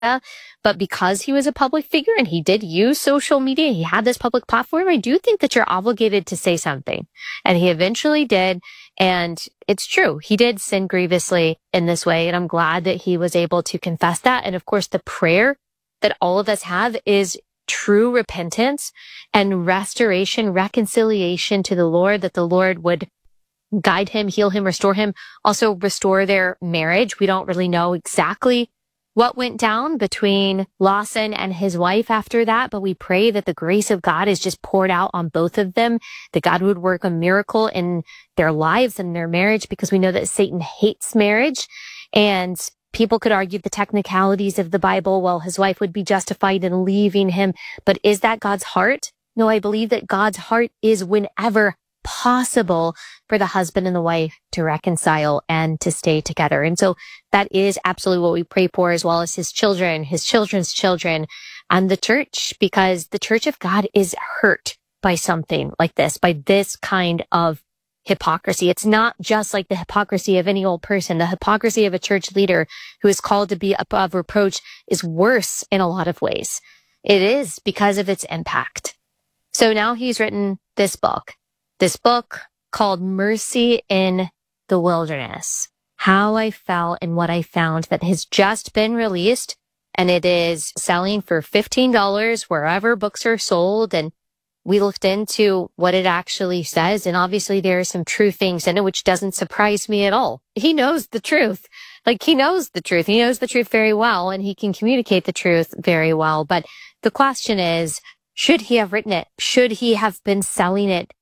but because he was a public figure and he did use social media, he had this public platform, I do think that you're obligated to say something. And he eventually did. And it's true. He did sin grievously in this way. And I'm glad that he was able to confess that. And of course, the prayer that all of us have is true repentance and restoration, reconciliation to the Lord, that the Lord would guide him, heal him, restore him, also restore their marriage. We don't really know exactly what went down between Lawson and his wife after that, but we pray that the grace of God is just poured out on both of them, that God would work a miracle in their lives and their marriage, because we know that Satan hates marriage. And people could argue the technicalities of the Bible. Well, his wife would be justified in leaving him, but is that God's heart? No, I believe that God's heart is, whenever possible, for the husband and the wife to reconcile and to stay together. And so that is absolutely what we pray for, as well as his children, his children's children, and the church, because the church of God is hurt by something like this, by this kind of hypocrisy. It's not just like the hypocrisy of any old person. The hypocrisy of a church leader who is called to be above reproach is worse in a lot of ways. It is because of its impact. So now he's written this book called Mercy in the Wilderness, How I Fell and What I Found, that has just been released, and it is selling for $15 wherever books are sold. And we looked into what it actually says, and obviously there are some true things in it, which doesn't surprise me at all. He knows the truth. He knows the truth. He knows the truth very well, and he can communicate the truth very well. But the question is, should he have written it? Should he have been selling it?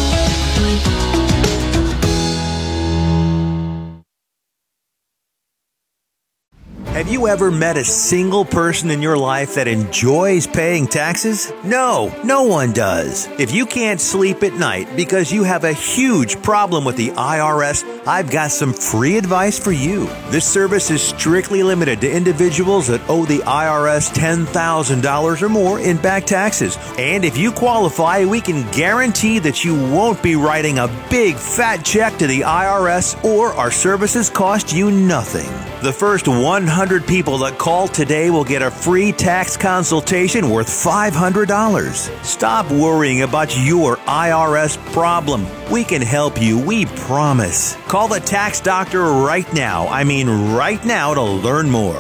Have you ever met a single person in your life that enjoys paying taxes? No, no one does. If you can't sleep at night because you have a huge problem with the IRS, I've got some free advice for you. This service is strictly limited to individuals that owe the IRS $10,000 or more in back taxes. And if you qualify, we can guarantee that you won't be writing a big fat check to the IRS, or our services cost you nothing. The first 100 people that call today will get a free tax consultation worth $500. Stop worrying about your IRS problem. We can help you, we promise. Call the tax doctor right now. I mean right now, to learn more.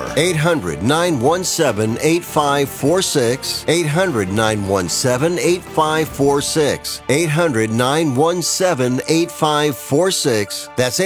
800-917-8546. 800-917-8546. 800-917-8546. That's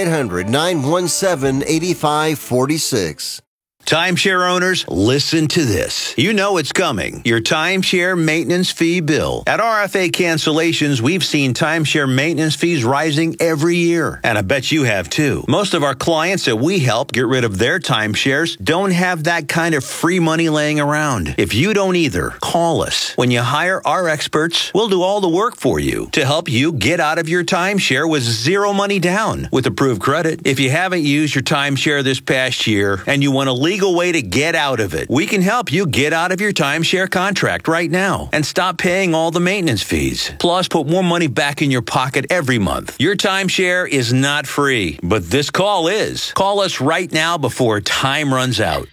800-917-8546. Timeshare owners, listen to this. You know it's coming. Your timeshare maintenance fee bill. At RFA Cancellations, we've seen timeshare maintenance fees rising every year. And I bet you have too. Most of our clients that we help get rid of their timeshares don't have that kind of free money laying around. If you don't either, call us. When you hire our experts, we'll do all the work for you to help you get out of your timeshare with zero money down with approved credit. If you haven't used your timeshare this past year and you want to legal way to get out of it, we can help you get out of your timeshare contract right now and stop paying all the maintenance fees. Plus, put more money back in your pocket every month. Your timeshare is not free, but this call is. Call us right now before time runs out.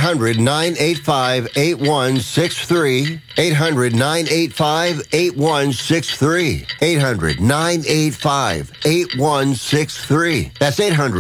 800-985-8163. 800-985-8163. 800-985-8163. That's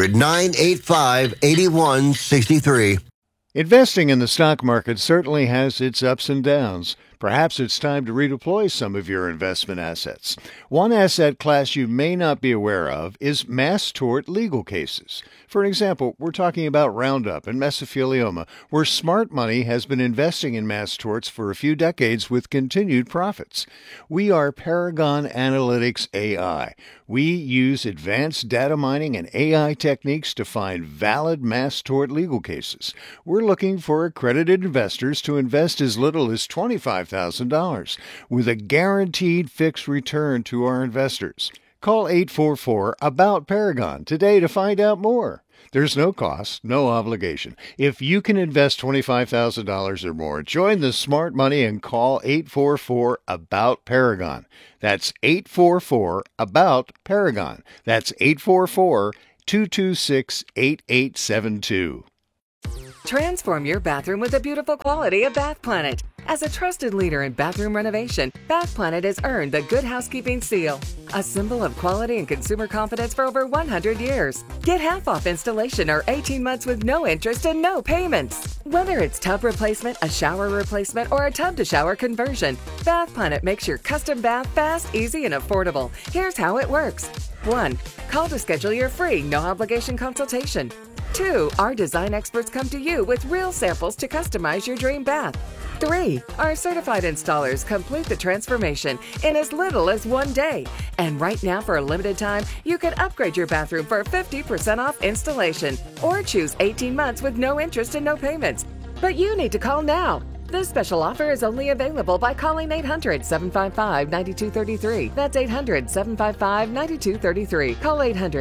800-985-8163. Investing in the stock market certainly has its ups and downs. Perhaps it's time to redeploy some of your investment assets. One asset class you may not be aware of is mass tort legal cases. For example, we're talking about Roundup and mesothelioma, where smart money has been investing in mass torts for a few decades with continued profits. We are Paragon Analytics AI. We use advanced data mining and AI techniques to find valid mass tort legal cases. We're looking for accredited investors to invest as little as $25,000 with a guaranteed fixed return to our investors. Call 844-ABOUT-PARAGON today to find out more. There's no cost, no obligation. If you can invest $25,000 or more, join the smart money and call 844-ABOUT-PARAGON. That's 844-ABOUT-PARAGON. That's 844-226-8872. Transform your bathroom with the beautiful quality of Bath Planet. As a trusted leader in bathroom renovation, Bath Planet has earned the Good Housekeeping seal, a symbol of quality and consumer confidence for over 100 years. Get half off installation or 18 months with no interest and no payments. Whether it's tub replacement, a shower replacement, or a tub-to-shower conversion, Bath Planet makes your custom bath fast, easy, and affordable. Here's how it works. 1. Call to schedule your free, no-obligation consultation. 2. Our design experts come to you with real samples to customize your dream bath. 3. Our certified installers complete the transformation in as little as 1 day. And right now, for a limited time, you can upgrade your bathroom for 50% off installation or choose 18 months with no interest and no payments. But you need to call now. This special offer is only available by calling 800-755-9233. That's 800-755-9233. Call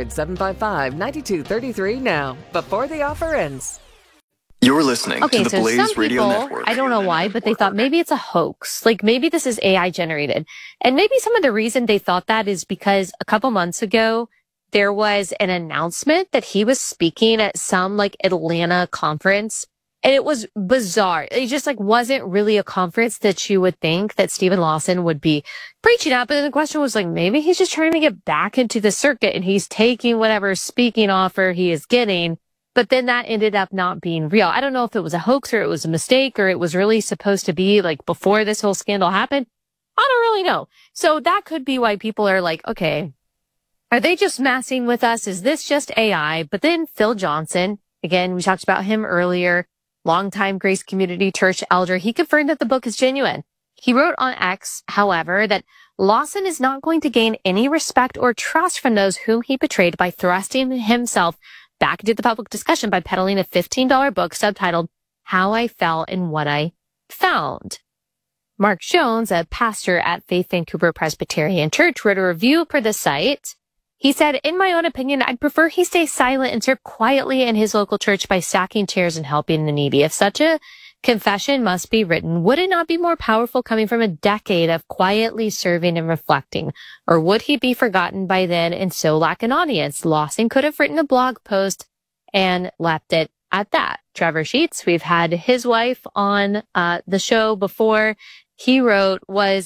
800-755-9233 now, before the offer ends. You're listening to the Blaze some Radio people, Network. I don't know why, but they thought maybe it's a hoax. Like maybe this is AI generated. And maybe some of the reason they thought that is because a couple months ago, there was an announcement that he was speaking at some like Atlanta conference. And it was bizarre. It just like wasn't really a conference that you would think that Stephen Lawson would be preaching at. But then the question was like, maybe he's just trying to get back into the circuit and he's taking whatever speaking offer he is getting. But then that ended up not being real. I don't know if it was a hoax or it was a mistake or it was really supposed to be like before this whole scandal happened. I don't really know. So that could be why people are like, okay, are they just messing with us? Is this just AI? But then Phil Johnson, again, we talked about him earlier, longtime Grace Community Church elder, he confirmed that the book is genuine. He wrote on X, however, that Lawson is not going to gain any respect or trust from those whom he betrayed by thrusting himself back into the public discussion by peddling a $15 book subtitled How I Fell and What I Found. Mark Jones, a pastor at Faith Vancouver Presbyterian Church, wrote a review for the site. He said, in my own opinion, I'd prefer he stay silent and serve quietly in his local church by stacking chairs and helping the needy. If such a confession must be written, would it not be more powerful coming from a decade of quietly serving and reflecting? Or would he be forgotten by then and so lack an audience? Lawson could have written a blog post and left it at that. Trevor Sheets, we've had his wife on the show before. He wrote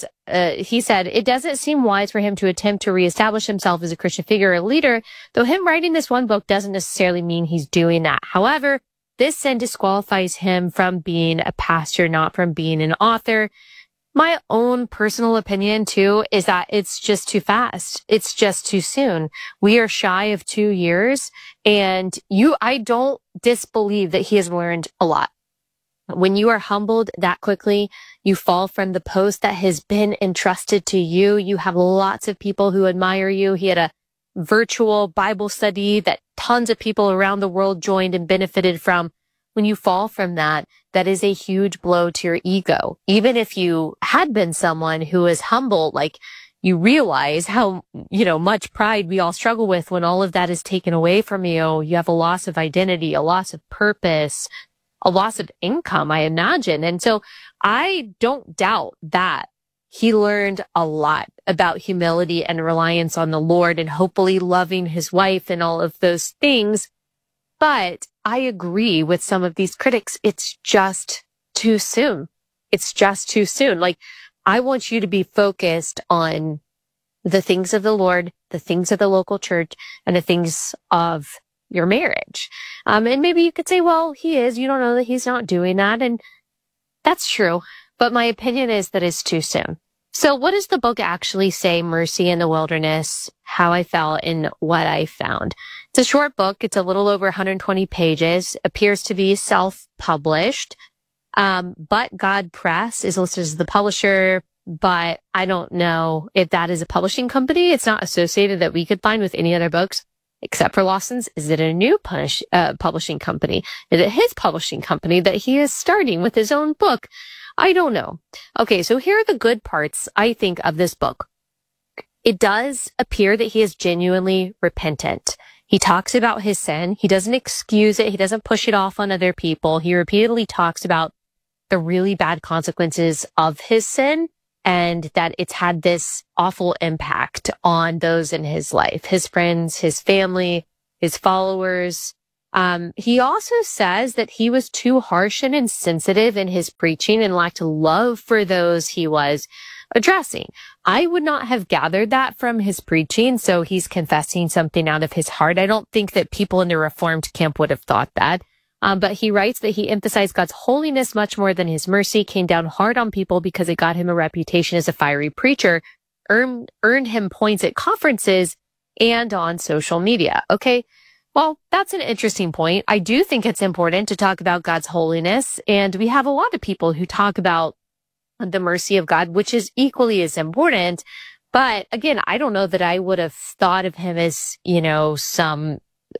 he said, it doesn't seem wise for him to attempt to reestablish himself as a Christian figure or leader, though him writing this one book doesn't necessarily mean he's doing that. However, this sin disqualifies him from being a pastor, not from being an author. My own personal opinion, too, is that it's just too fast. It's just too soon. We are shy of 2 years, and I don't disbelieve that he has learned a lot. When you are humbled that quickly, you fall from the post that has been entrusted to you. You have lots of people who admire you. He had a virtual Bible study that tons of people around the world joined and benefited from. When you fall from that, that is a huge blow to your ego. Even if you had been someone who is humble, like you realize how, much pride we all struggle with when all of that is taken away from you. You have a loss of identity, a loss of purpose, a loss of income, I imagine. And so I don't doubt that he learned a lot about humility and reliance on the Lord and hopefully loving his wife and all of those things. But I agree with some of these critics. It's just too soon. It's just too soon. Like, I want you to be focused on the things of the Lord, the things of the local church, and the things of your marriage. And maybe you could say, well, he is. You don't know that he's not doing that. And that's true. But my opinion is that it's too soon. So what does the book actually say? Mercy in the Wilderness, How I Fell and What I Found. It's a short book. It's a little over 120 pages. Appears to be self-published. But God Press is listed as the publisher. But I don't know if that is a publishing company. It's not associated that we could find with any other books. Except for Lawson's. Is it a new publishing company? Is it his publishing company that he is starting with his own book? I don't know. Okay, so here are the good parts, I think, of this book. It does appear that he is genuinely repentant. He talks about his sin. He doesn't excuse it. He doesn't push it off on other people. He repeatedly talks about the really bad consequences of his sin, and that it's had this awful impact on those in his life, his friends, his family, his followers. He also says that he was too harsh and insensitive in his preaching and lacked love for those he was addressing. I would not have gathered that from his preaching, so he's confessing something out of his heart. I don't think that people in the Reformed camp would have thought that. But he writes that he emphasized God's holiness much more than his mercy, came down hard on people because it got him a reputation as a fiery preacher, earned him points at conferences and on social media. Okay, well, that's an interesting point. I do think it's important to talk about God's holiness, and we have a lot of people who talk about the mercy of God, which is equally as important. But again, I don't know that I would have thought of him as, some,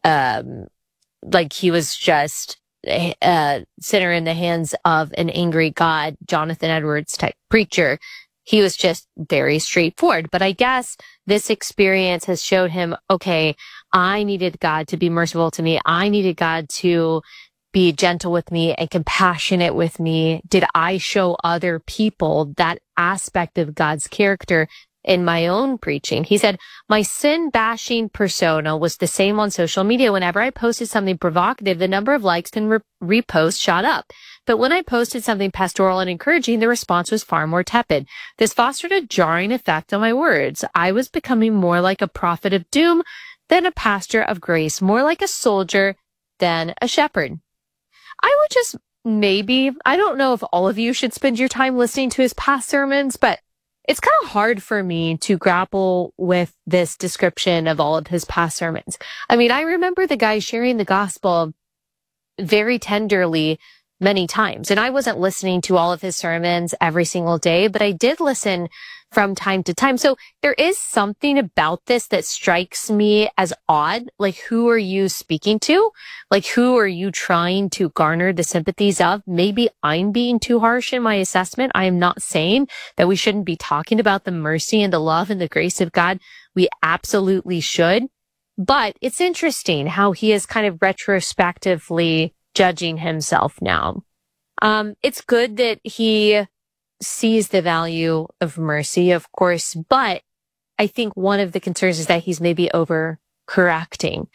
like he was just a sinner in the hands of an angry God, Jonathan Edwards type preacher. He was just very straightforward. But I guess this experience has showed him, okay, I needed God to be merciful to me. I needed God to be gentle with me and compassionate with me. Did I show other people that aspect of God's character in my own preaching? He said, my sin-bashing persona was the same on social media. Whenever I posted something provocative, the number of likes and reposts shot up. But when I posted something pastoral and encouraging, the response was far more tepid. This fostered a jarring effect on my words. I was becoming more like a prophet of doom than a pastor of grace, more like a soldier than a shepherd. I would just I don't know if all of you should spend your time listening to his past sermons, but it's kind of hard for me to grapple with this description of all of his past sermons. I mean, I remember the guy sharing the gospel very tenderly many times, and I wasn't listening to all of his sermons every single day, but I did listen from time to time. So there is something about this that strikes me as odd. Like, who are you speaking to? Like, who are you trying to garner the sympathies of? Maybe I'm being too harsh in my assessment. I am not saying that we shouldn't be talking about the mercy and the love and the grace of God. We absolutely should. But it's interesting how he is kind of retrospectively judging himself now. It's good that he sees the value of mercy, of course, but I think one of the concerns is that he's maybe overcorrecting.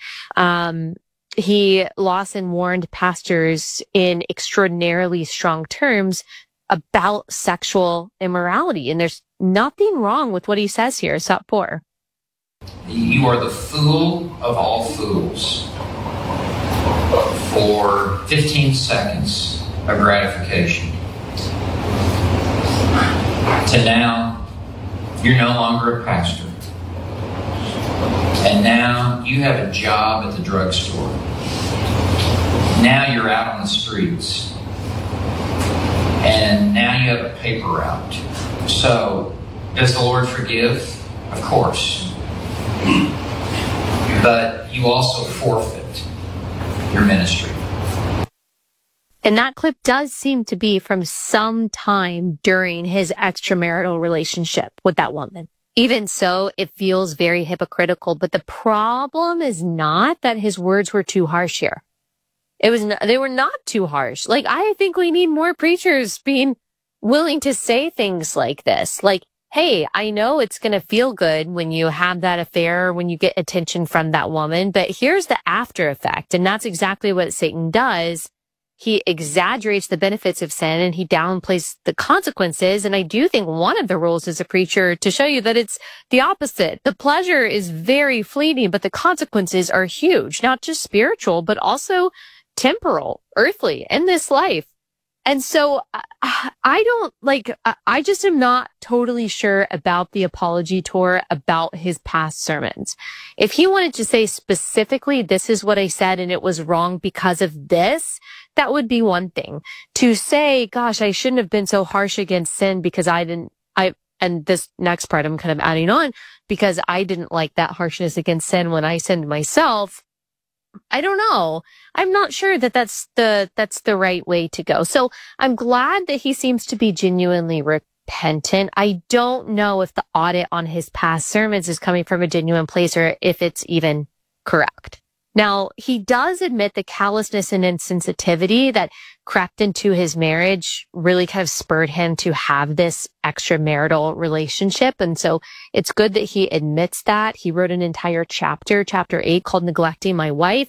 Lawson warned pastors in extraordinarily strong terms about sexual immorality, and there's nothing wrong with what he says here. Satpur. You are the fool of all fools for 15 seconds of gratification. To now, you're no longer a pastor. And now you have a job at the drugstore. Now you're out on the streets. And now you have a paper route. So, does the Lord forgive? Of course. But you also forfeit your ministry. And that clip does seem to be from some time during his extramarital relationship with that woman. Even so, it feels very hypocritical, but the problem is not that his words were too harsh here. They were not too harsh. Like, I think we need more preachers being willing to say things like this. Like, hey, I know it's going to feel good when you have that affair, or when you get attention from that woman, but here's the after effect. And that's exactly what Satan does. He exaggerates the benefits of sin and he downplays the consequences. And I do think one of the rules as a preacher to show you that it's the opposite. The pleasure is very fleeting, but the consequences are huge, not just spiritual, but also temporal, earthly, in this life. And so I just am not totally sure about the apology tour, about his past sermons. If he wanted to say specifically, this is what I said and it was wrong because of this, that would be one thing. To say, gosh, I shouldn't have been so harsh against sin because and this next part I'm kind of adding on, because I didn't like that harshness against sin when I sinned myself. I don't know. I'm not sure that that's the right way to go. So I'm glad that he seems to be genuinely repentant. I don't know if the audit on his past sermons is coming from a genuine place or if it's even correct. Now, he does admit the callousness and insensitivity that crept into his marriage really kind of spurred him to have this extramarital relationship. And so it's good that he admits that. He wrote an entire chapter 8, called Neglecting My Wife.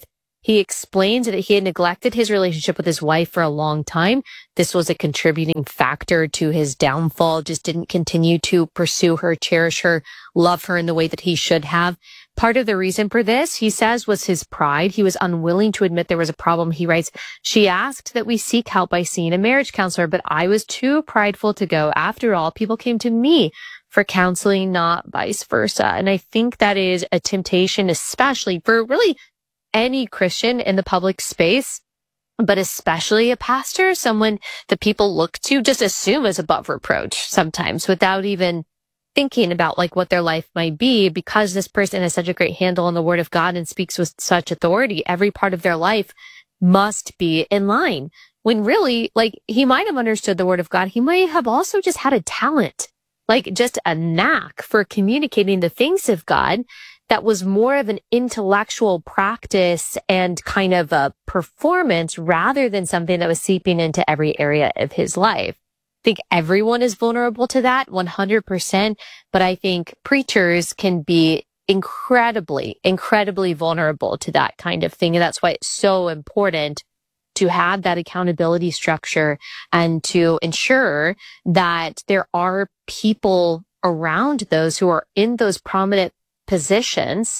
He explained that he had neglected his relationship with his wife for a long time. This was a contributing factor to his downfall, just didn't continue to pursue her, cherish her, love her in the way that he should have. Part of the reason for this, he says, was his pride. He was unwilling to admit there was a problem. He writes, "She asked that we seek help by seeing a marriage counselor, but I was too prideful to go. After all, people came to me for counseling, not vice versa." And I think that is a temptation, especially for really any Christian in the public space, but especially a pastor, someone that people look to, just assume is above reproach sometimes without even thinking about like what their life might be, because this person has such a great handle on the word of God and speaks with such authority. Every part of their life must be in line, when really, like, he might have understood the word of God. He might have also just had a talent, like just a knack for communicating the things of God that was more of an intellectual practice and kind of a performance rather than something that was seeping into every area of his life. I think everyone is vulnerable to that 100%, but I think preachers can be incredibly vulnerable to that kind of thing. And that's why it's so important to have that accountability structure and to ensure that there are people around those who are in those prominent positions,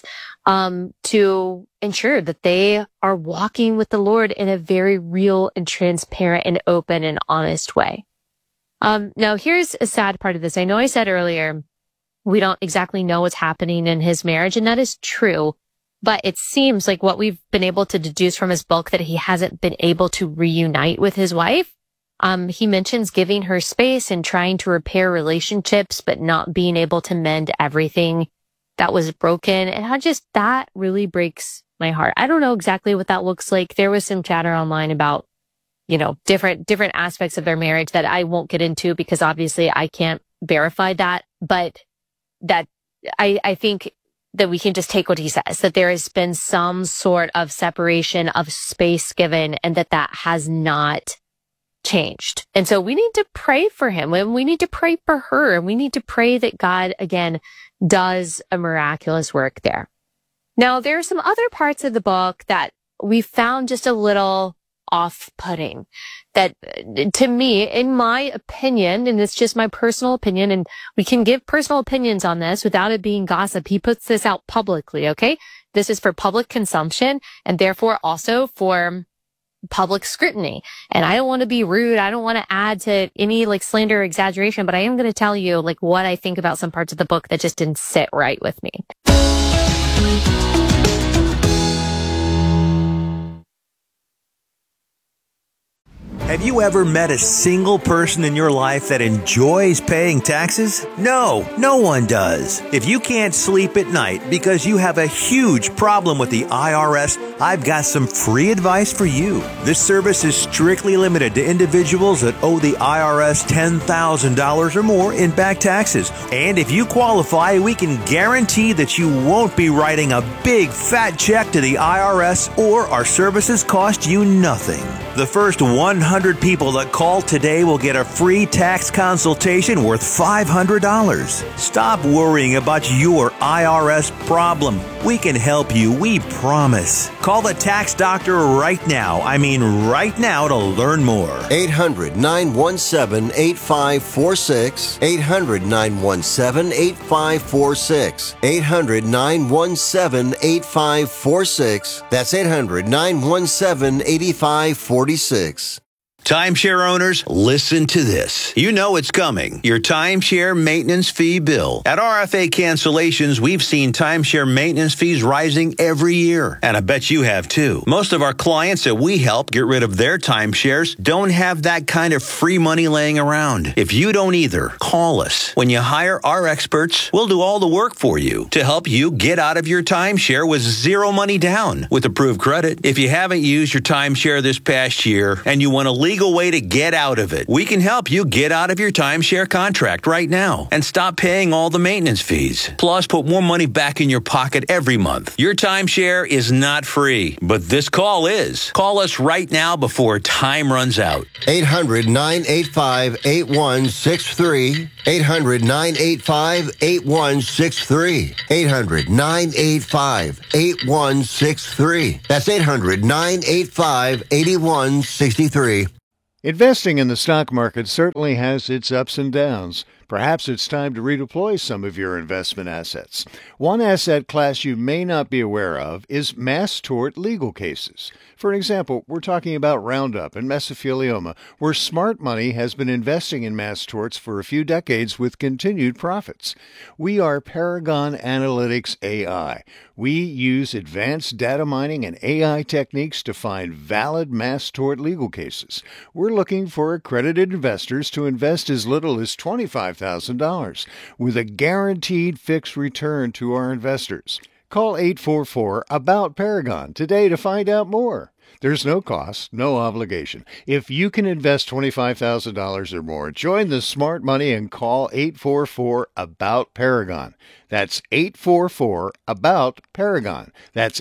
to ensure that they are walking with the Lord in a very real and transparent and open and honest way. Now here's a sad part of this. I know I said earlier, we don't exactly know what's happening in his marriage, and that is true, but it seems like what we've been able to deduce from his book that he hasn't been able to reunite with his wife. He mentions giving her space and trying to repair relationships, but not being able to mend everything that was broken. And that really breaks my heart. I don't know exactly what that looks like. There was some chatter online about, different aspects of their marriage that I won't get into because obviously I can't verify that, but that I think that we can just take what he says, that there has been some sort of separation of space given and that has not changed. And so we need to pray for him and we need to pray for her and we need to pray that God, again, does a miraculous work there. Now, there are some other parts of the book that we found just a little off-putting, that to me, in my opinion, and it's just my personal opinion, and we can give personal opinions on this without it being gossip. He puts this out publicly, okay? This is for public consumption and therefore also for public scrutiny. And I don't want to be rude. I don't want to add to any slander or exaggeration, but I am going to tell you what I think about some parts of the book that just didn't sit right with me. Have you ever met a single person in your life that enjoys paying taxes? No, no one does. If you can't sleep at night because you have a huge problem with the IRS, I've got some free advice for you. This service is strictly limited to individuals that owe the IRS $10,000 or more in back taxes. And if you qualify, we can guarantee that you won't be writing a big fat check to the IRS, or our services cost you nothing. The first 100 people that call today will get a free tax consultation worth $500. Stop worrying about your IRS problem. We can help you, we promise. Call the Tax Doctor right now. I mean right now, to learn more. 800-917-8546. 800-917-8546. 800-917-8546. That's 800-917-8546. Timeshare owners, listen to this. You know it's coming. Your timeshare maintenance fee bill. At RFA Cancellations, we've seen timeshare maintenance fees rising every year. And I bet you have too. Most of our clients that we help get rid of their timeshares don't have that kind of free money laying around. If you don't either, call us. When you hire our experts, we'll do all the work for you to help you get out of your timeshare with zero money down with approved credit. If you haven't used your timeshare this past year and you want to legal way to get out of it, we can help you get out of your timeshare contract right now and stop paying all the maintenance fees. Plus, put more money back in your pocket every month. Your timeshare is not free, but this call is. Call us right now before time runs out. 800-985-8163. 800-985-8163. 800-985-8163. That's 800-985-8163. Investing in the stock market certainly has its ups and downs. Perhaps it's time to redeploy some of your investment assets. One asset class you may not be aware of is mass tort legal cases. For example, we're talking about Roundup and mesothelioma, where smart money has been investing in mass torts for a few decades with continued profits. We are Paragon Analytics AI. We use advanced data mining and AI techniques to find valid mass tort legal cases. We're looking for accredited investors to invest as little as $25,000 with a guaranteed fixed return to our investors. Call 844-ABOUT-PARAGON today to find out more. There's no cost, no obligation. If you can invest $25,000 or more, join the smart money and call 844-ABOUT-PARAGON. That's 844-ABOUT-PARAGON. That's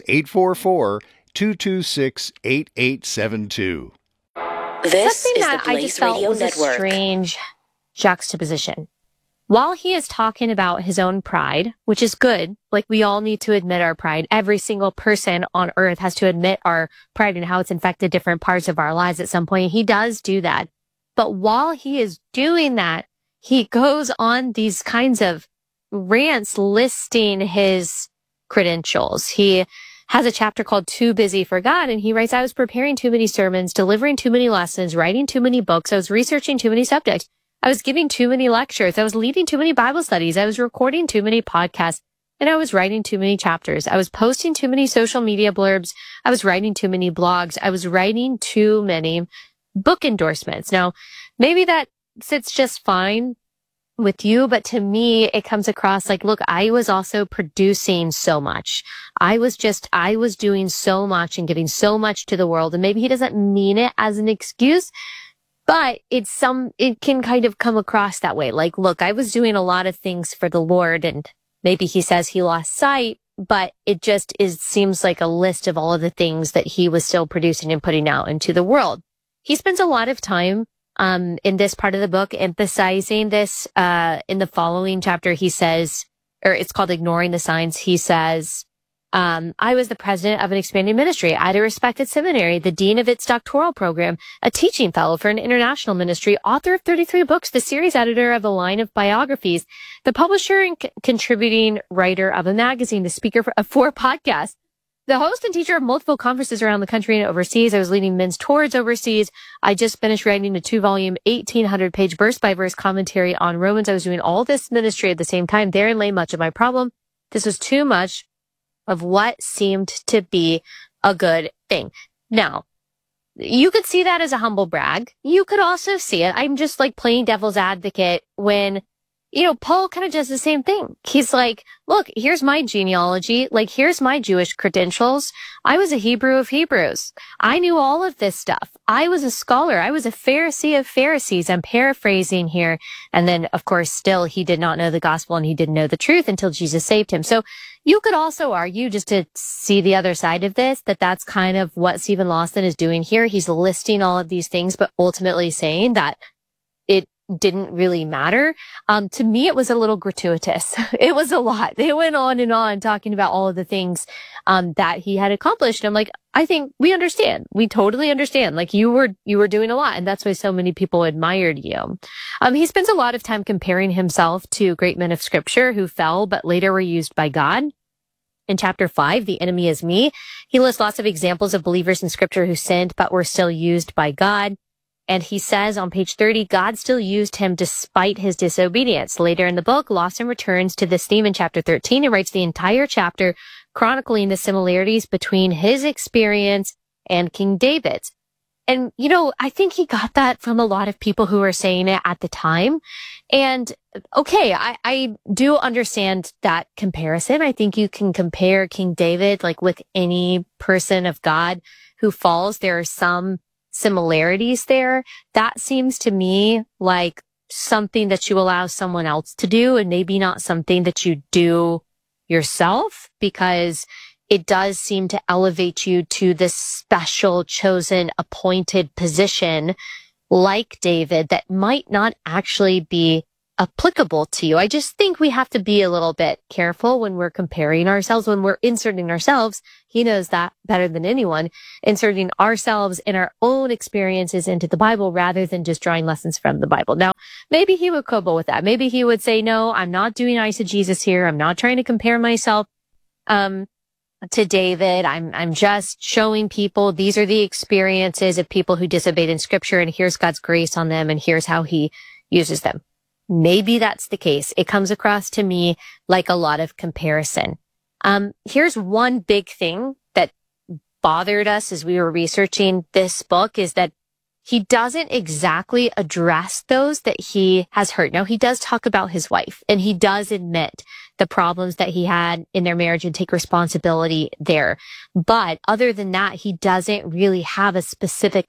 844-226-8872. This Something is that the Blaze I just felt Radio was Network. A strange juxtaposition. While he is talking about his own pride, which is good, like we all need to admit our pride. Every single person on earth has to admit our pride and how it's infected different parts of our lives at some point. He does do that. But while he is doing that, he goes on these kinds of rants listing his credentials. He has a chapter called Too Busy for God, and he writes, I was preparing too many sermons, delivering too many lessons, writing too many books. I was researching too many subjects. I was giving too many lectures. I was leading too many Bible studies. I was recording too many podcasts, and I was writing too many chapters. I was posting too many social media blurbs. I was writing too many blogs. I was writing too many book endorsements. Now, maybe that sits just fine with you, but to me, it comes across like, look, I was also producing so much. I was doing so much and giving so much to the world. And maybe he doesn't mean it as an excuse, but it can kind of come across that way. Like, look, I was doing a lot of things for the Lord, and maybe he says he lost sight, but it just seems like a list of all of the things that he was still producing and putting out into the world. He spends a lot of time in this part of the book emphasizing this. In the following chapter, he says, or it's called Ignoring the Signs. He says, I was the president of an expanding ministry. I had a respected seminary, the dean of its doctoral program, a teaching fellow for an international ministry, author of 33 books, the series editor of a line of biographies, the publisher and contributing writer of a magazine, the speaker of 4 podcasts, the host and teacher of multiple conferences around the country and overseas. I was leading men's tours overseas. I just finished writing a 2-volume, 1,800-page verse-by-verse commentary on Romans. I was doing all this ministry at the same time. Therein lay much of my problem. This was too much of what seemed to be a good thing. Now, you could see that as a humble brag. You could also see it. I'm just like playing devil's advocate when, Paul kind of does the same thing. He's like, look, here's my genealogy. Like, here's my Jewish credentials. I was a Hebrew of Hebrews. I knew all of this stuff. I was a scholar. I was a Pharisee of Pharisees. I'm paraphrasing here. And then, of course, still, he did not know the gospel and he didn't know the truth until Jesus saved him. So you could also argue, just to see the other side of this, that that's kind of what Stephen Lawson is doing here. He's listing all of these things, but ultimately saying that it didn't really matter. To me, it was a little gratuitous. It was a lot. They went on and on talking about all of the things that he had accomplished. And I'm like, I think we understand. We totally understand. Like, you were doing a lot, and that's why so many people admired you. He spends a lot of time comparing himself to great men of scripture who fell but later were used by God. In chapter 5, The Enemy is Me, he lists lots of examples of believers in scripture who sinned but were still used by God. And he says on page 30, God still used him despite his disobedience. Later in the book, Lawson returns to this theme in chapter 13 and writes the entire chapter chronicling the similarities between his experience and King David's. And, I think he got that from a lot of people who were saying it at the time. And okay, I do understand that comparison. I think you can compare King David, like, with any person of God who falls. There are some similarities there. That seems to me like something that you allow someone else to do, and maybe not something that you do yourself, because it does seem to elevate you to this special, chosen, appointed position like David that might not actually be applicable to you. I just think we have to be a little bit careful when we're comparing ourselves, when we're inserting ourselves. He knows that better than anyone, inserting ourselves and our own experiences into the Bible rather than just drawing lessons from the Bible. Now, maybe he would quibble with that. Maybe he would say, no, I'm not doing eisegesis here. I'm not trying to compare myself, to David. I'm just showing people these are the experiences of people who disobeyed in scripture, and here's God's grace on them, and here's how he uses them. Maybe that's the case. It comes across to me like a lot of comparison. Here's one big thing that bothered us as we were researching this book is that he doesn't exactly address those that he has hurt. Now, he does talk about his wife, and he does admit the problems that he had in their marriage and take responsibility there. But other than that, he doesn't really have a specific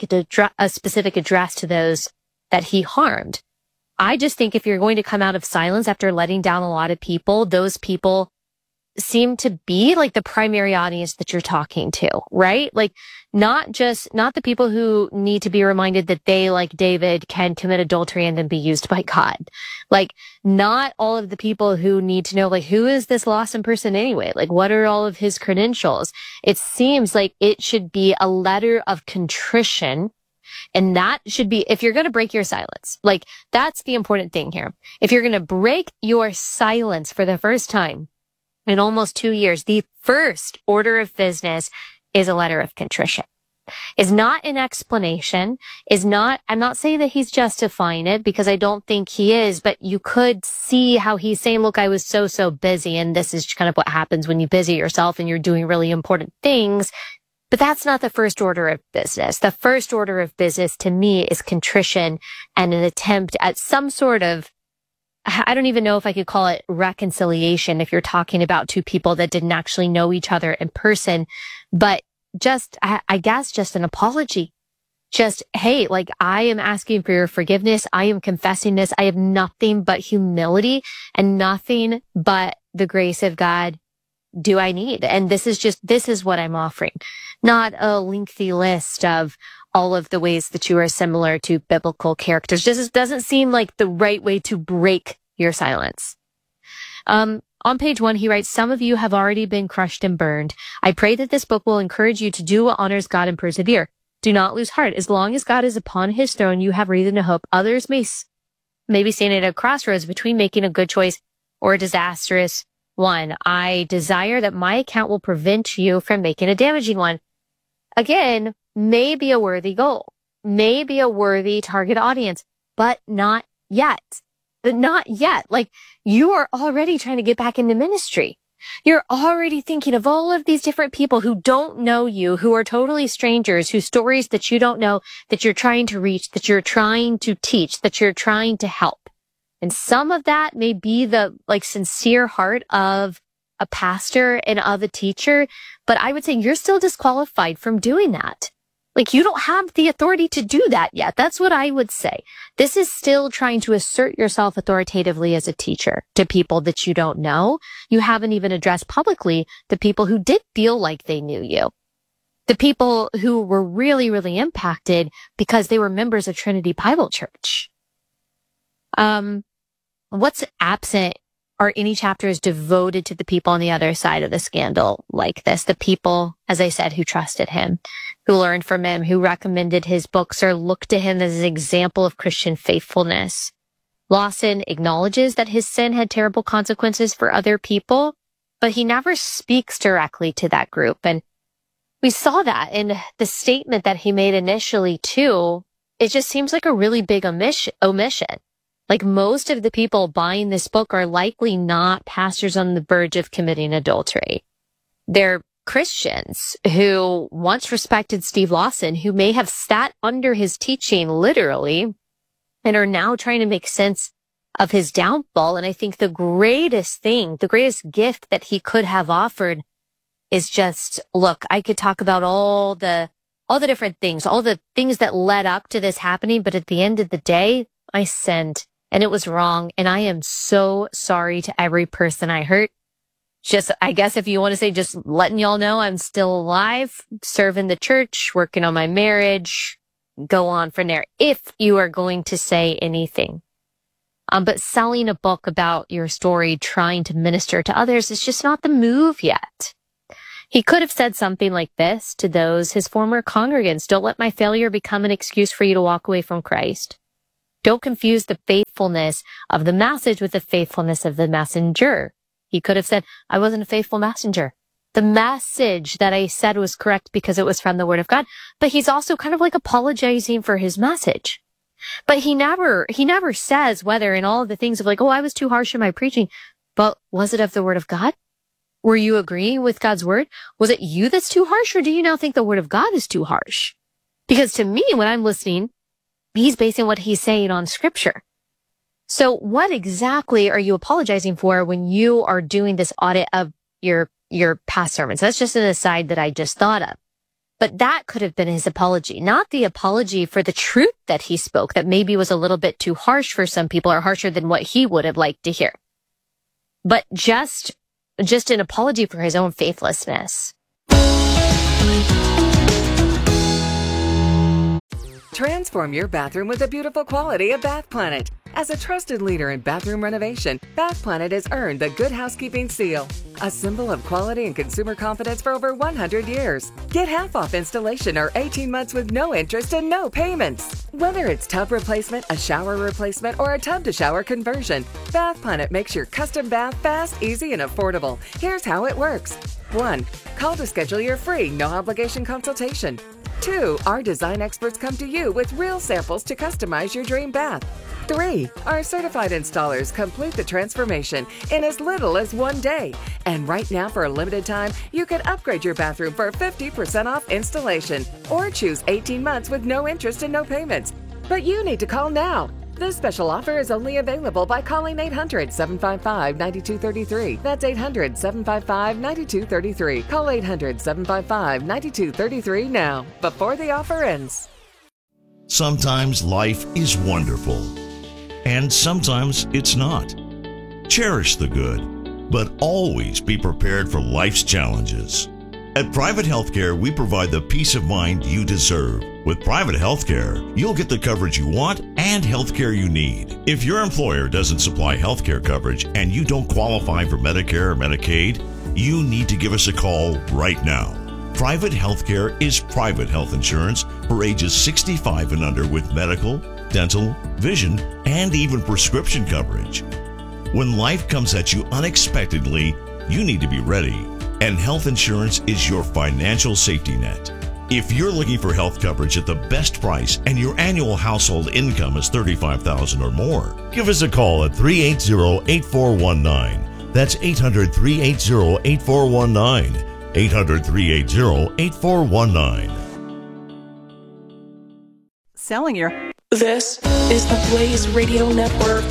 address to those that he harmed. I just think if you're going to come out of silence after letting down a lot of people, those people seem to be like the primary audience that you're talking to, right? Like not the people who need to be reminded that they, like David, can commit adultery and then be used by God. Like not all of the people who need to know, like, who is this Lawson person anyway? Like, what are all of his credentials? It seems like it should be a letter of contrition. And that should be, if you're going to break your silence, like that's the important thing here. If you're going to break your silence for the first time in almost 2 years, the first order of business is a letter of contrition. Is not an explanation, I'm not saying that he's justifying it because I don't think he is, but you could see how he's saying, look, I was so busy, and this is kind of what happens when you busy yourself and you're doing really important things. But that's not the first order of business. The first order of business to me is contrition and an attempt at some sort of, I don't even know if I could call it reconciliation if you're talking about two people that didn't actually know each other in person, but just, I guess, just an apology. Just, hey, like, I am asking for your forgiveness. I am confessing this. I have nothing but humility and nothing but the grace of God do I need. And this is what I'm offering. Not a lengthy list of all of the ways that you are similar to biblical characters. Just doesn't seem like the right way to break your silence. On page 1, he writes, some of you have already been crushed and burned. I pray that this book will encourage you to do what honors God and persevere. Do not lose heart. As long as God is upon his throne, you have reason to hope. Others may be standing at a crossroads between making a good choice or a disastrous one. I desire that my account will prevent you from making a damaging one. Again, may be a worthy goal, may be a worthy target audience, but not yet. Not yet. Like, you are already trying to get back into ministry. You're already thinking of all of these different people who don't know you, who are totally strangers, whose stories that you don't know, that you're trying to reach, that you're trying to teach, that you're trying to help. And some of that may be the sincere heart of a pastor and of a teacher, but I would say you're still disqualified from doing that. Like, you don't have the authority to do that yet. That's what I would say. This is still trying to assert yourself authoritatively as a teacher to people that you don't know. You haven't even addressed publicly the people who did feel like they knew you. The people who were really, really impacted because they were members of Trinity Bible Church. What's absent are any chapters devoted to the people on the other side of the scandal like this. The people, as I said, who trusted him, who learned from him, who recommended his books or looked to him as an example of Christian faithfulness. Lawson acknowledges that his sin had terrible consequences for other people, but he never speaks directly to that group. And we saw that in the statement that he made initially too. It just seems like a really big omission. Like, most of the people buying this book are likely not pastors on the verge of committing adultery. They're Christians who once respected Steve Lawson, who may have sat under his teaching literally and are now trying to make sense of his downfall. And I think the greatest gift that he could have offered is just, look, I could talk about all the different things, all the things that led up to this happening. But at the end of the day, I sinned. And it was wrong. And I am so sorry to every person I hurt. Just, I guess if you want to say, just letting y'all know I'm still alive, serving the church, working on my marriage, go on from there. If you are going to say anything. But selling a book about your story, trying to minister to others is just not the move yet. He could have said something like this to those, his former congregants. Don't let my failure become an excuse for you to walk away from Christ. Don't confuse the faithfulness of the message with the faithfulness of the messenger. He could have said, I wasn't a faithful messenger. The message that I said was correct because it was from the Word of God. But he's also kind of like apologizing for his message. But he never says whether in all of the things of like, oh, I was too harsh in my preaching, but was it of the Word of God? Were you agreeing with God's word? Was it you that's too harsh, or do you now think the Word of God is too harsh? Because to me, when I'm listening, he's basing what he's saying on Scripture. So what exactly are you apologizing for when you are doing this audit of your past sermons? That's just an aside that I just thought of. But that could have been his apology, not the apology for the truth that he spoke that maybe was a little bit too harsh for some people or harsher than what he would have liked to hear. But just an apology for his own faithlessness. Transform your bathroom with the beautiful quality of Bath Planet. As a trusted leader in bathroom renovation, Bath Planet has earned the Good Housekeeping seal, a symbol of quality and consumer confidence for over 100 years. Get half off installation or 18 months with no interest and no payments. Whether it's tub replacement, a shower replacement, or a tub-to-shower conversion, Bath Planet makes your custom bath fast, easy, and affordable. Here's how it works. 1. Call to schedule your free, no-obligation consultation. 2. Our design experts come to you with real samples to customize your dream bath. 3. Our certified installers complete the transformation in as little as 1 day. And right now, for a limited time, you can upgrade your bathroom for 50% off installation or choose 18 months with no interest and no payments. But you need to call now. This special offer is only available by calling 800-755-9233. That's 800-755-9233. Call 800-755-9233 now, before the offer ends. Sometimes life is wonderful, and sometimes it's not. Cherish the good, but always be prepared for life's challenges. At Private Healthcare, we provide the peace of mind you deserve. With Private Healthcare, you'll get the coverage you want and healthcare you need. If your employer doesn't supply healthcare coverage and you don't qualify for Medicare or Medicaid, you need to give us a call right now. Private Healthcare is private health insurance for ages 65 and under with medical, dental, vision, and even prescription coverage. When life comes at you unexpectedly, you need to be ready, and health insurance is your financial safety net. If you're looking for health coverage at the best price and your annual household income is $35,000 or more, give us a call at 380-8419. That's 800-380-8419. 800-380-8419. Selling your... This is the Blaze Radio Network.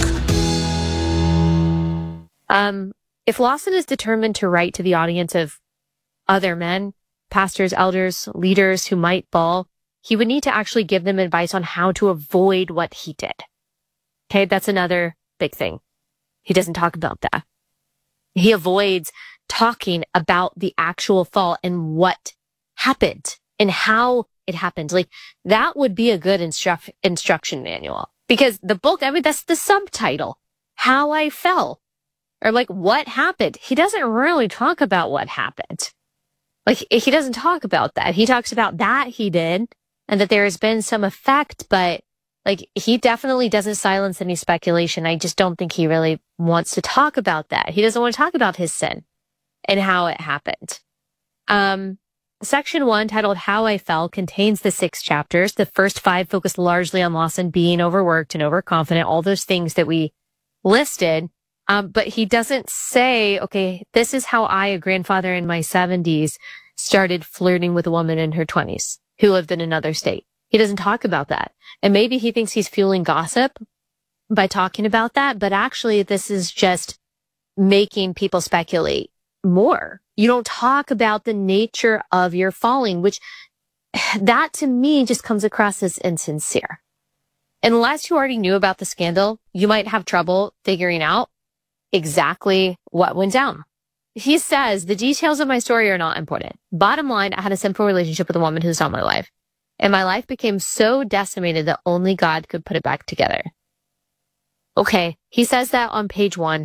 If Lawson is determined to write to the audience of other men, pastors, elders, leaders who might fall, he would need to actually give them advice on how to avoid what he did. Okay, that's another big thing. He doesn't talk about that. He avoids talking about the actual fall and what happened and how it happened. Like, that would be a good instruction manual, because the book, I mean, that's the subtitle, How I Fell, or like what happened. He doesn't really talk about what happened. Like, he doesn't talk about that. He talks about that he did and that there has been some effect, but like, he definitely doesn't silence any speculation. I just don't think he really wants to talk about that. He doesn't want to talk about his sin and how it happened. Section 1, titled How I Fell, contains the 6 chapters. The first 5 focus largely on Lawson being overworked and overconfident, all those things that we listed. But he doesn't say, okay, this is how I, a grandfather in my 70s, started flirting with a woman in her 20s who lived in another state. He doesn't talk about that. And maybe he thinks he's fueling gossip by talking about that, but actually this is just making people speculate more. You don't talk about the nature of your falling, which that to me just comes across as insincere. Unless you already knew about the scandal, you might have trouble figuring out exactly what went down. He says, the details of my story are not important. Bottom line, I had a sinful relationship with a woman who's not my life. And my life became so decimated that only God could put it back together. Okay, he says that on page 1.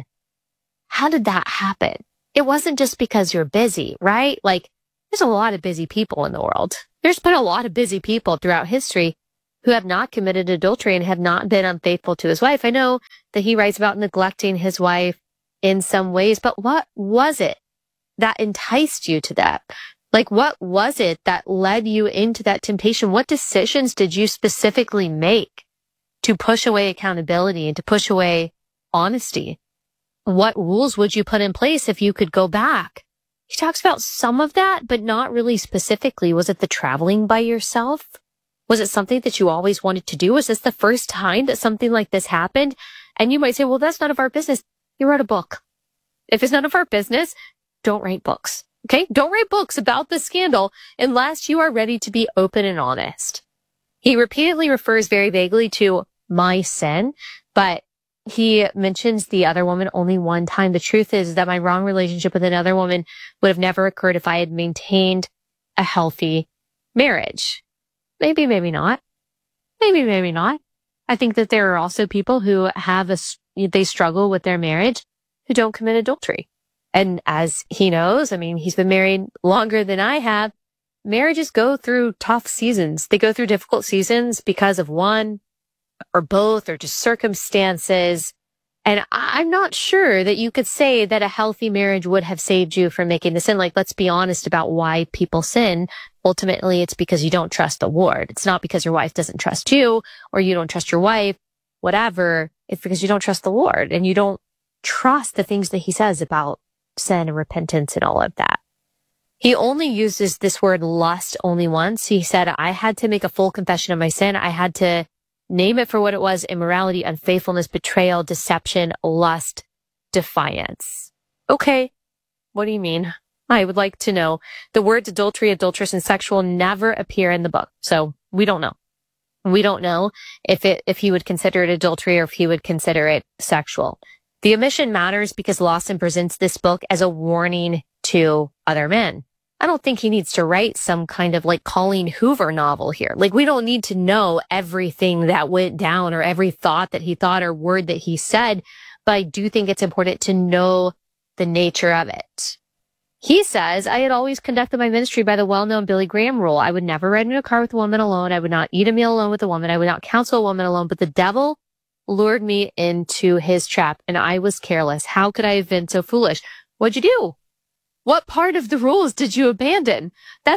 How did that happen? It wasn't just because you're busy, right? Like, there's a lot of busy people in the world. There's been a lot of busy people throughout history who have not committed adultery and have not been unfaithful to his wife. I know that he writes about neglecting his wife in some ways, but what was it that enticed you to that? Like, what was it that led you into that temptation? What decisions did you specifically make to push away accountability and to push away honesty? What rules would you put in place if you could go back? He talks about some of that, but not really specifically. Was it the traveling by yourself? Was it something that you always wanted to do? Was this the first time that something like this happened? And you might say, well, that's none of our business. You wrote a book. If it's none of our business, don't write books. Okay? Don't write books about the scandal unless you are ready to be open and honest. He repeatedly refers very vaguely to my sin, but he mentions the other woman only one time. The truth is that my wrong relationship with another woman would have never occurred if I had maintained a healthy marriage. Maybe, maybe not. Maybe, maybe not. I think that there are also people who they struggle with their marriage who don't commit adultery. And as he knows, I mean, he's been married longer than I have. Marriages go through tough seasons. They go through difficult seasons because of one or both or just circumstances. And I'm not sure that you could say that a healthy marriage would have saved you from making the sin. Like, let's be honest about why people sin. Ultimately, it's because you don't trust the Lord. It's not because your wife doesn't trust you or you don't trust your wife, whatever. It's because you don't trust the Lord and you don't trust the things that he says about sin and repentance and all of that. He only uses this word lust only once. He said, I had to make a full confession of my sin. I had to name it for what it was: immorality, unfaithfulness, betrayal, deception, lust, defiance. Okay. What do you mean? I would like to know. The words adultery, adulteress, and sexual never appear in the book. So we don't know. We don't know if he would consider it adultery or if he would consider it sexual. The omission matters because Lawson presents this book as a warning to other men. I don't think he needs to write some kind of like Colleen Hoover novel here. Like, we don't need to know everything that went down or every thought that he thought or word that he said, but I do think it's important to know the nature of it. He says, I had always conducted my ministry by the well-known Billy Graham rule. I would never ride in a car with a woman alone. I would not eat a meal alone with a woman. I would not counsel a woman alone, but the devil lured me into his trap and I was careless. How could I have been so foolish? What'd you do? What part of the rules did you abandon?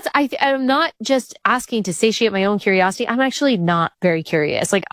I'm not just asking to satiate my own curiosity. I'm actually not very curious. Like,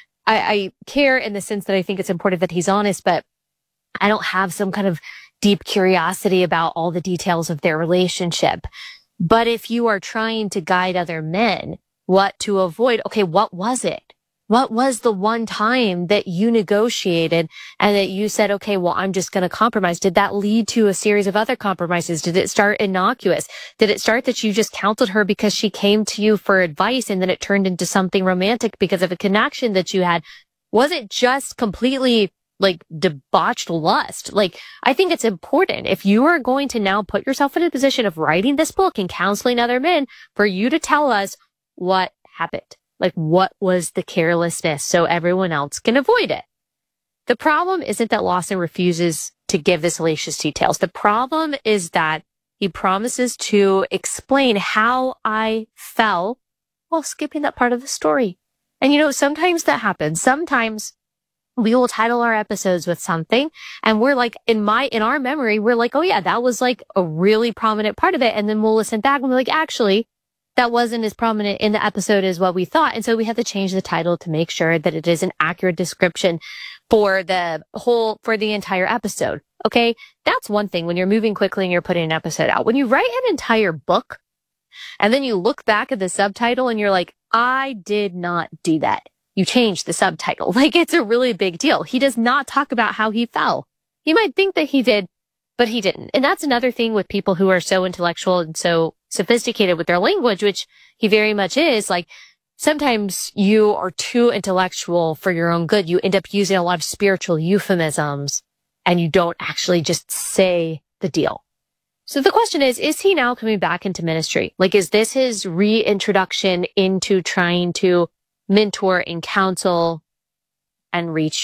I care in the sense that I think it's important that he's honest, but I don't have some kind of deep curiosity about all the details of their relationship. But if you are trying to guide other men what to avoid, okay, what was it? What was the one time that you negotiated and that you said, okay, well, I'm just going to compromise? Did that lead to a series of other compromises? Did it start innocuous? Did it start that you just counseled her because she came to you for advice and then it turned into something romantic because of a connection that you had? Was it just completely like debauched lust? Like, I think it's important if you are going to now put yourself in a position of writing this book and counseling other men for you to tell us what happened. Like, what was the carelessness so everyone else can avoid it? The problem isn't that Lawson refuses to give the salacious details. The problem is that he promises to explain how I fell while skipping that part of the story. And you know, sometimes that happens. Sometimes we will title our episodes with something and we're like, in our memory, we're like, oh yeah, that was like a really prominent part of it. And then we'll listen back and we're like, actually, that wasn't as prominent in the episode as what we thought. And so we have to change the title to make sure that it is an accurate description for the entire episode. Okay. That's one thing when you're moving quickly and you're putting an episode out. When you write an entire book and then you look back at the subtitle and you're like, I did not do that. You changed the subtitle. Like, it's a really big deal. He does not talk about how he fell. You might think that he did, but he didn't. And that's another thing with people who are so intellectual and so sophisticated with their language, which he very much is. Like, sometimes you are too intellectual for your own good. You end up using a lot of spiritual euphemisms and you don't actually just say the deal. So the question is he now coming back into ministry? Like, is this his reintroduction into trying to mentor and counsel and reach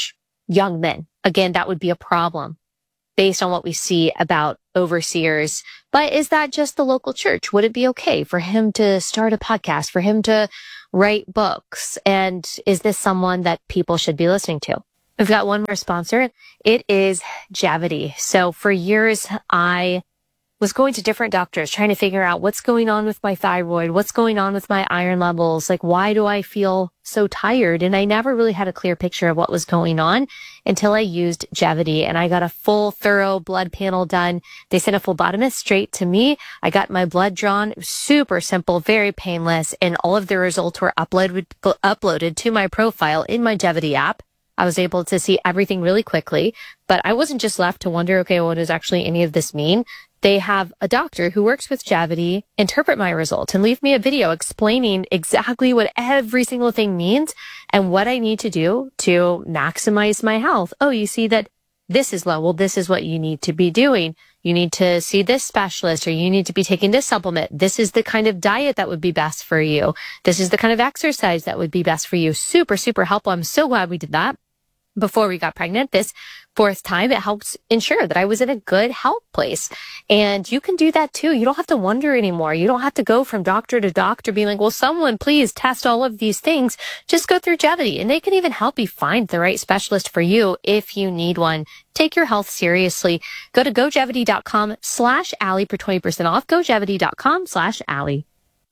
young men. Again, that would be a problem based on what we see about overseers. But is that just the local church? Would it be okay for him to start a podcast, for him to write books? And is this someone that people should be listening to? We've got one more sponsor. It is Javity. So for years, I was going to different doctors trying to figure out what's going on with my thyroid, what's going on with my iron levels, like why do I feel so tired? And I never really had a clear picture of what was going on until I used Javity, and I got a full, thorough blood panel done. They sent a phlebotomist straight to me. I got my blood drawn. It was super simple, very painless, and all of the results were uploaded to my profile in my Javity app. I was able to see everything really quickly, but I wasn't just left to wonder, okay, what does actually any of this mean? They have a doctor who works with Javity interpret my results and leave me a video explaining exactly what every single thing means and what I need to do to maximize my health. Oh, you see that this is low. Well, this is what you need to be doing. You need to see this specialist, or you need to be taking this supplement. This is the kind of diet that would be best for you. This is the kind of exercise that would be best for you. Super, super helpful. I'm so glad we did that before we got pregnant. This fourth time, it helps ensure that I was in a good health place. And you can do that too. You don't have to wonder anymore. You don't have to go from doctor to doctor being like, well, someone please test all of these things. Just go through Javity, and they can even help you find the right specialist for you if you need one. Take your health seriously. Go to gojavity.com/Allie for 20% off. Gojavity.com/Allie.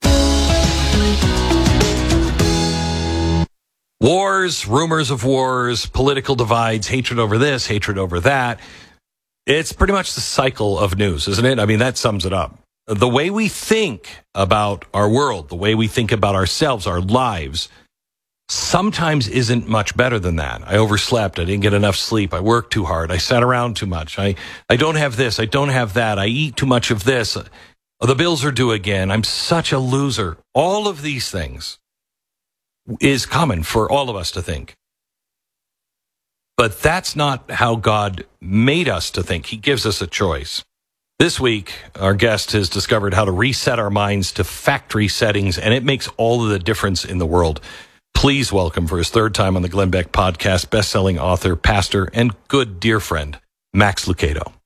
Wars, rumors of wars, political divides, hatred over this, hatred over that. It's pretty much the cycle of news, isn't it? I mean, that sums it up. The way we think about our world, the way we think about ourselves, our lives, sometimes isn't much better than that. I overslept. I didn't get enough sleep. I worked too hard. I sat around too much. I don't have this. I don't have that. I eat too much of this. The bills are due again. I'm such a loser. All of these things is common for all of us to think. But that's not how God made us to think. He gives us a choice. This week, our guest has discovered how to reset our minds to factory settings, and it makes all of the difference in the world. Please welcome, for his third time on the Glenn Beck podcast, best-selling author, pastor, and good dear friend, Max Lucado.